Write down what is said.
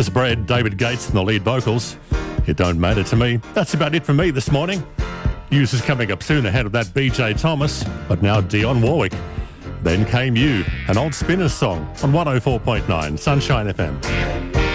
As Brad, David Gates and the lead vocals. It don't matter to me. That's about it from me this morning. News is coming up soon ahead of that BJ Thomas, but now Dionne Warwick. Then Came You, an old Spinners song on 104.9 Sunshine FM.